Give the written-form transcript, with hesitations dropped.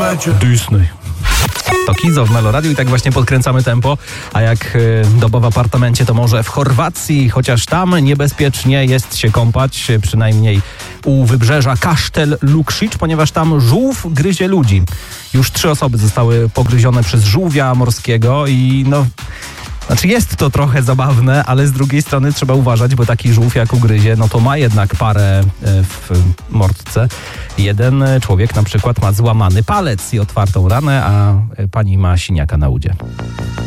Disney. To Kizo w Meloradiu i tak właśnie podkręcamy tempo, a jak doba w apartamencie, to może w Chorwacji, chociaż tam niebezpiecznie jest się kąpać, przynajmniej u wybrzeża Kasztel Lukšić, ponieważ tam żółw gryzie ludzi. Już 3 osoby zostały pogryzione przez żółwia morskiego i jest to trochę zabawne, ale z drugiej strony trzeba uważać, bo taki żółw jak ugryzie, to ma jednak parę w mordce. Jeden człowiek na przykład ma złamany palec i otwartą ranę, a pani ma siniaka na udzie.